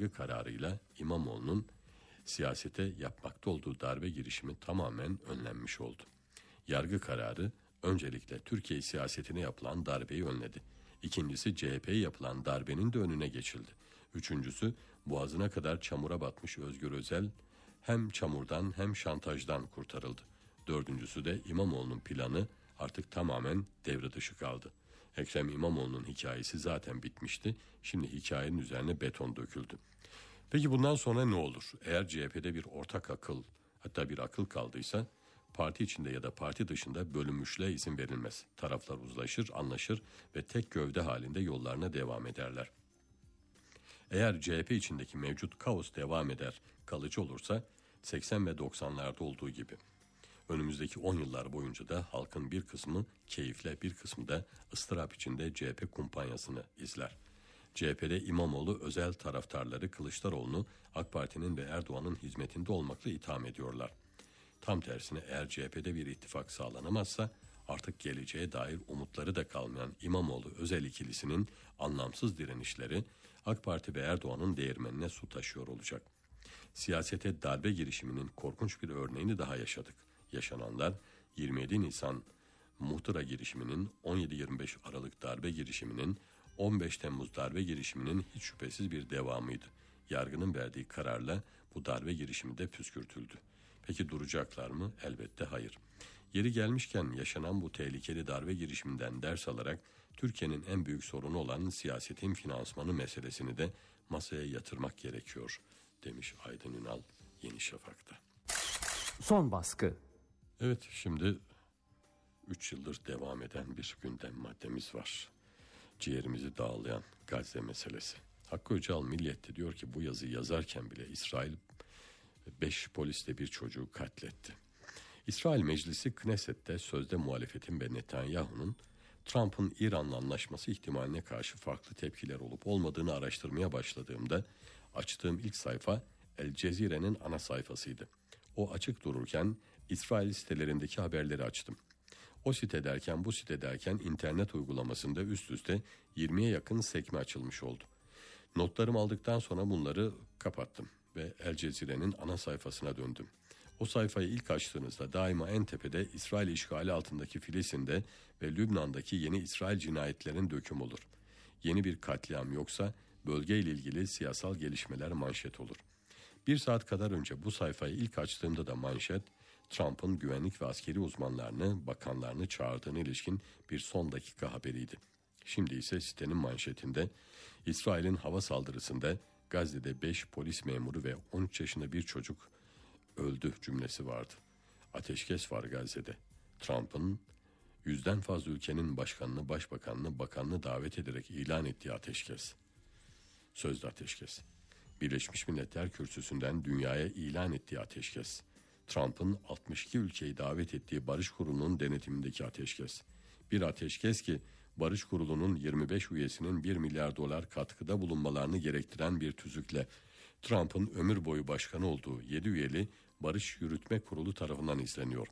yargı kararıyla İmamoğlu'nun siyasete yapmakta olduğu darbe girişimi tamamen önlenmiş oldu. Yargı kararı öncelikle Türkiye siyasetine yapılan darbeyi önledi. İkincisi CHP'ye yapılan darbenin de önüne geçildi. Üçüncüsü boğazına kadar çamura batmış Özgür Özel hem çamurdan hem şantajdan kurtarıldı. Dördüncüsü de İmamoğlu'nun planı artık tamamen devre dışı kaldı. Ekrem İmamoğlu'nun hikayesi zaten bitmişti. Şimdi hikayenin üzerine beton döküldü. Peki bundan sonra ne olur? Eğer CHP'de bir ortak akıl, hatta bir akıl kaldıysa parti içinde ya da parti dışında bölünmüşlüğe izin verilmez. Taraflar uzlaşır, anlaşır ve tek gövde halinde yollarına devam ederler. Eğer CHP içindeki mevcut kaos devam eder, kalıcı olursa 80 ve 90'larda olduğu gibi önümüzdeki 10 yıllar boyunca da halkın bir kısmı keyifle, bir kısmı da ıstırap içinde CHP kumpanyasını izler. CHP'de İmamoğlu özel taraftarları Kılıçdaroğlu'nu AK Parti'nin ve Erdoğan'ın hizmetinde olmakla itham ediyorlar. Tam tersine eğer CHP'de bir ittifak sağlanamazsa artık geleceğe dair umutları da kalmayan İmamoğlu özel ikilisinin anlamsız direnişleri AK Parti ve Erdoğan'ın değirmenine su taşıyor olacak. Siyasete darbe girişiminin korkunç bir örneğini daha yaşadık. Yaşananlar 27 Nisan muhtıra girişiminin, 17-25 Aralık darbe girişiminin, 15 Temmuz darbe girişiminin hiç şüphesiz bir devamıydı. Yargının verdiği kararla bu darbe girişimi de püskürtüldü. Peki duracaklar mı? Elbette hayır. Yeri gelmişken yaşanan bu tehlikeli darbe girişiminden ders alarak Türkiye'nin en büyük sorunu olan siyasetin finansmanı meselesini de masaya yatırmak gerekiyor, demiş Aydın Ünal Yeni Şafak'ta. Son baskı. Evet, şimdi 3 yıldır devam eden bir gündem maddemiz var. Ciğerimizi dağlayan Gazze meselesi. Hakkı Öcal Milliyet'te diyor ki bu yazıyı yazarken bile İsrail 5 polisle bir çocuğu katletti. İsrail Meclisi Knesset'te sözde muhalefetin ve Netanyahu'nun Trump'ın İran'la anlaşması ihtimaline karşı farklı tepkiler olup olmadığını araştırmaya başladığımda açtığım ilk sayfa El Cezire'nin ana sayfasıydı. O açık dururken İsrail sitelerindeki haberleri açtım. O site derken bu site derken internet uygulamasında üst üste 20'ye yakın sekme açılmış oldu. Notlarımı aldıktan sonra bunları kapattım ve El Cezire'nin ana sayfasına döndüm. O sayfayı ilk açtığınızda daima en tepede İsrail işgali altındaki Filistin'de ve Lübnan'daki yeni İsrail cinayetlerin döküm olur. Yeni bir katliam yoksa bölgeyle ilgili siyasal gelişmeler manşet olur. 1 saat kadar önce bu sayfayı ilk açtığımda da manşet, Trump'ın güvenlik ve askeri uzmanlarını, bakanlarını çağırdığına ilişkin bir son dakika haberiydi. Şimdi ise sitenin manşetinde İsrail'in hava saldırısında Gazze'de 5 polis memuru ve 13 yaşında bir çocuk öldü cümlesi vardı. Ateşkes var Gazze'de. Trump'ın 100'den fazla ülkenin başkanını, başbakanını, bakanını davet ederek ilan ettiği ateşkes. Sözde ateşkes. Birleşmiş Milletler Kürsüsü'nden dünyaya ilan ettiği ateşkes. Trump'ın 62 ülkeyi davet ettiği Barış Kurulu'nun denetimindeki ateşkes. Bir ateşkes ki Barış Kurulu'nun 25 üyesinin 1 milyar dolar katkıda bulunmalarını gerektiren bir tüzükle Trump'ın ömür boyu başkanı olduğu 7 üyeli Barış Yürütme Kurulu tarafından izleniyor.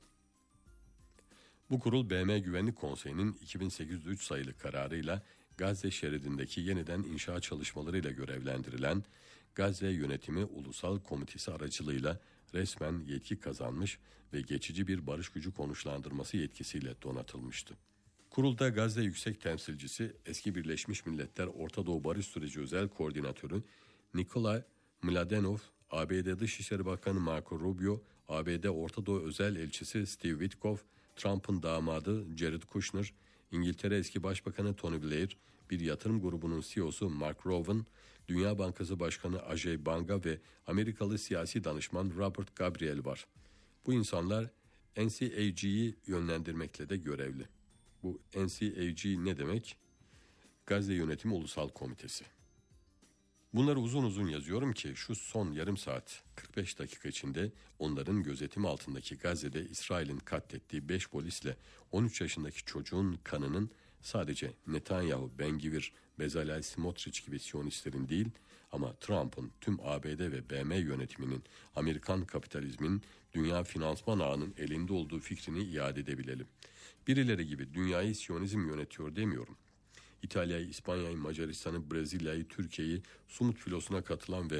Bu kurul BM Güvenlik Konseyi'nin 2803 sayılı kararıyla Gazze şeridindeki yeniden inşa çalışmalarıyla görevlendirilen Gazze Yönetimi Ulusal Komitesi aracılığıyla resmen yetki kazanmış ve geçici bir barış gücü konuşlandırması yetkisiyle donatılmıştı. Kurulda Gazze Yüksek Temsilcisi, eski Birleşmiş Milletler Orta Doğu Barış Süreci Özel Koordinatörü Nikolay Mladenov, ABD Dışişleri Bakanı Marco Rubio, ABD Orta Doğu Özel Elçisi Steve Witkoff, Trump'ın damadı Jared Kushner, İngiltere eski Başbakanı Tony Blair, bir yatırım grubunun CEO'su Mark Rowan, Dünya Bankası Başkanı Ajay Banga ve Amerikalı siyasi danışman Robert Gabriel var. Bu insanlar NCAG'yi yönlendirmekle de görevli. Bu NCAG ne demek? Gazze Yönetimi Ulusal Komitesi. Bunları uzun uzun yazıyorum ki şu son yarım saat 45 dakika içinde onların gözetimi altındaki Gazze'de İsrail'in katlettiği 5 polisle 13 yaşındaki çocuğun kanının sadece Netanyahu, Ben-Gvir, Bezalel Smotrich gibi Siyonistlerin değil ama Trump'ın tüm ABD ve BM yönetiminin Amerikan kapitalizmin dünya finansman ağının elinde olduğu fikrini iade edebilelim. Birileri gibi dünyayı Siyonizm yönetiyor demiyorum. İtalya'yı, İspanya'yı, Macaristan'ı, Brezilya'yı, Türkiye'yi Sumut filosuna katılan ve